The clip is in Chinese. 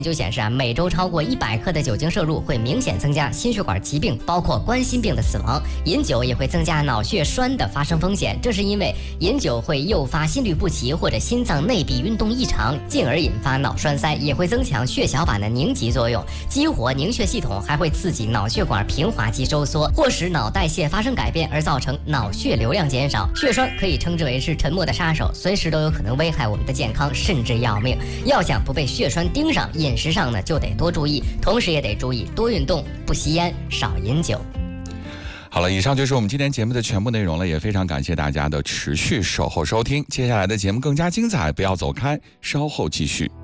研究显示每周超过100克的酒精摄入会明显增加心血管疾病，包括冠心病的死亡。饮酒也会增加脑血栓的发生风险，这是因为饮酒会诱发心律不齐或者心脏内壁运动异常，进而引发脑栓塞，也会增强血小板的凝集作用，激活凝血系统，还会刺激脑血管平滑肌收缩，或使脑代谢发生改变，而造成脑血流量减少。血栓可以称之为是沉默的杀手，随时都有可能危害我们的健康，甚至要命。要想不被血栓盯上，饮食上呢就得多注意，同时也得注意多运动、不吸烟、少饮酒。 好了，以上就是我们今天节目的全部内容了，也非常感谢大家的持续守候收听。接下来的节目更加精彩，不要走开，稍后继续。